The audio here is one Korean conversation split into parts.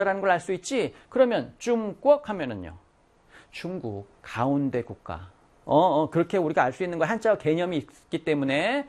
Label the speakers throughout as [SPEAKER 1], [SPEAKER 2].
[SPEAKER 1] 라는 걸 알 수 있지? 그러면 중국 하면은요. 중국, 가운데 국가. 그렇게 우리가 알 수 있는 거 한자어 개념이 있기 때문에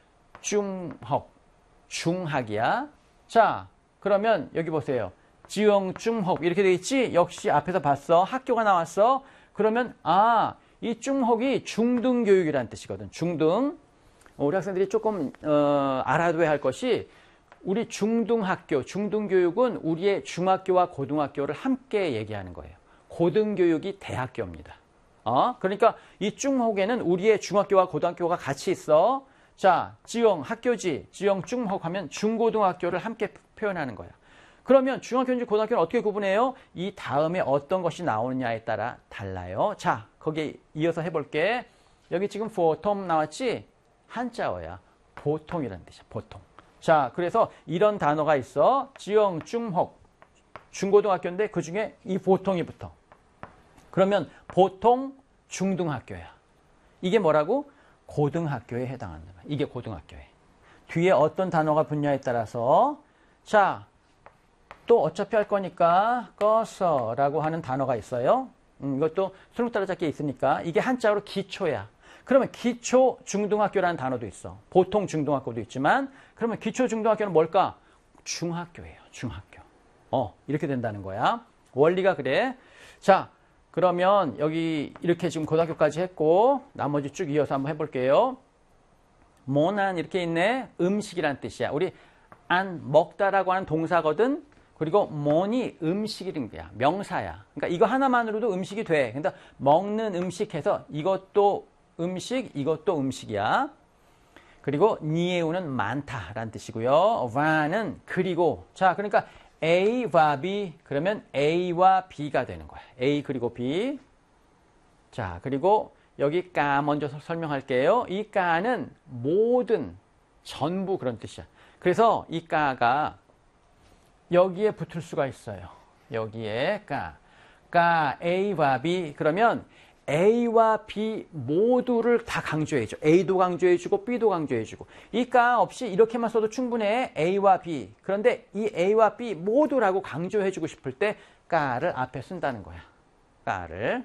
[SPEAKER 1] 중학, 중학이야. 자, 그러면 여기 보세요. 지영, 중학 이렇게 돼 있지? 역시 앞에서 봤어. 학교가 나왔어. 그러면 이 중학이 중등교육이라는 뜻이거든. 중등. 우리 학생들이 조금 알아둬야 할 것이 우리 중등학교, 중등교육은 우리의 중학교와 고등학교를 함께 얘기하는 거예요. 고등교육이 대학교입니다. 그러니까 이 중학에는 우리의 중학교와 고등학교가 같이 있어. 자, 지영 학교지, 지영 중학 하면 중고등학교를 함께 표현하는 거야. 그러면 중학교인지 고등학교는 어떻게 구분해요? 이 다음에 어떤 것이 나오느냐에 따라 달라요. 자, 거기에 이어서 해볼게. 여기 지금 보통 나왔지? 한자어야. 보통이라는 뜻이야. 보통. 자, 그래서 이런 단어가 있어. 지영 중학, 중고등학교인데 그 중에 이 보통이 붙어. 그러면 보통 중등학교야. 이게 뭐라고? 고등학교에 해당한다. 이게 고등학교에. 뒤에 어떤 단어가 붙냐에 따라서 자, 또 어차피 할 거니까 꺼서라고 하는 단어가 있어요. 이것도 수능 따라잡기에 있으니까 이게 한자어로 기초야. 그러면 기초 중등학교라는 단어도 있어. 보통 중등학교도 있지만 그러면 기초 중등학교는 뭘까? 중학교예요. 중학교. 이렇게 된다는 거야. 원리가 그래. 자, 그러면 여기 이렇게 지금 고등학교까지 했고 나머지 쭉 이어서 한번 해볼게요. 모난 이렇게 있네. 음식이란 뜻이야. 우리 안 먹다라고 하는 동사거든. 그리고 모니 음식이란 거야. 명사야. 그러니까 이거 하나만으로도 음식이 돼. 그러니까 먹는 음식 해서 이것도 음식, 이것도 음식이야. 그리고 니에우는 많다라는 뜻이고요. 와는 그리고. 자, 그러니까 A와 B 그러면 A와 B가 되는 거야. A 그리고 B. 자, 그리고 여기 까 먼저 설명할게요. 이 까는 모든, 전부 그런 뜻이야. 그래서 이 까가 여기에 붙을 수가 있어요. 여기에 까 A와 B 그러면 A와 B 모두를 다 강조해줘. A도 강조해주고 B도 강조해주고. 이 까 없이 이렇게만 써도 충분해. A와 B. 그런데 이 A와 B 모두라고 강조해주고 싶을 때 까를 앞에 쓴다는 거야. 까를.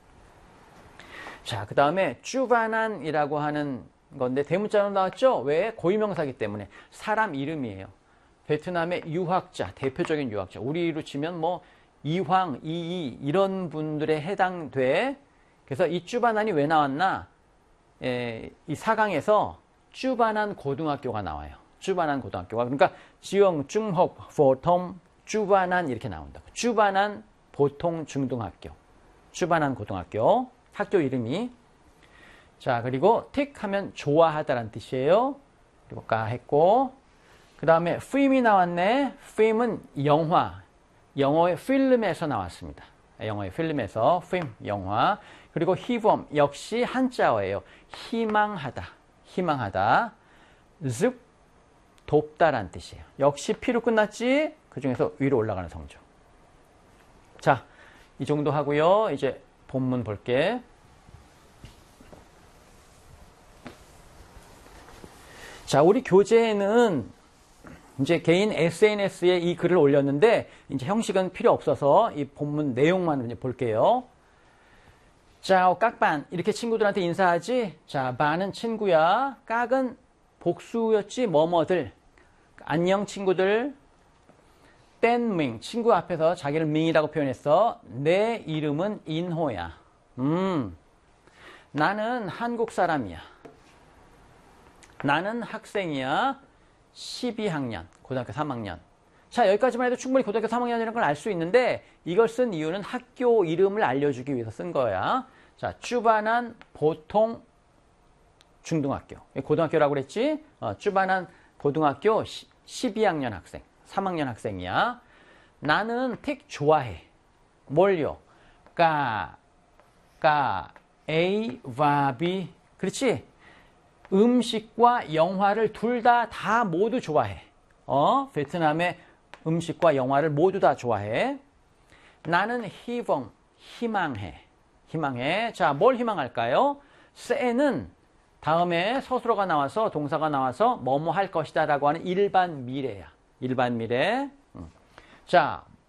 [SPEAKER 1] 자, 그 다음에 쭈바난이라고 하는 건데 대문자로 나왔죠? 왜? 고유명사이기 때문에. 사람 이름이에요. 베트남의 유학자, 대표적인 유학자. 우리로 치면 뭐 이황, 이이 이런 분들에 해당돼. 그래서 이 쭈바난이 왜 나왔나? 이 4강에서 쭈바난 고등학교가 나와요. 쭈바난 고등학교가. 그러니까 지영, 중학, 보통, 쭈바난 이렇게 나온다고. 쭈바난 보통 중등학교. 쭈바난 고등학교. 학교 이름이. 자, 그리고 틱 하면 좋아하다라는 뜻이에요. 그리고 까 했고. 그 다음에 필름이 나왔네. 필름은 영화. 영어의 필름에서 나왔습니다. 영어의 필름에서 필름, 영화. 그리고 희범 역시 한자어예요. 희망하다. 희망하다. 즉 돕다라는 뜻이에요. 역시 피로 끝났지? 그중에서 위로 올라가는 성조. 자, 이 정도 하고요. 이제 본문 볼게. 자, 우리 교재에는 이제 개인 SNS에 이 글을 올렸는데 이제 형식은 필요 없어서 이 본문 내용만 이제 볼게요. 자, 깍반 이렇게 친구들한테 인사하지. 자, 바는 친구야. 깍은 복수였지. 뭐뭐들. 안녕 친구들. 땐밍 친구 앞에서 자기를 밍이라고 표현했어. 내 이름은 인호야. 나는 한국 사람이야. 나는 학생이야. 12학년, 고등학교 3학년. 자, 여기까지만 해도 충분히 고등학교 3학년이라는 걸 알 수 있는데 이걸 쓴 이유는 학교 이름을 알려주기 위해서 쓴 거야. 자, 쭈바난 보통 중등학교. 고등학교라고 그랬지? 쭈바난 고등학교 12학년 학생, 3학년 학생이야. 나는 틱 좋아해. 뭘요? A와 B. 그렇지? 음식과 영화를 둘 다 모두 좋아해. 베트남의 음식과 영화를 모두 다 좋아해. 나는 희망해. 희망해. 자, 뭘 희망할까요? 세는 다음에 서술어가 나와서 동사가 나와서 뭐뭐 할 것이다 라고 하는 일반 미래야. 일반 미래. 자,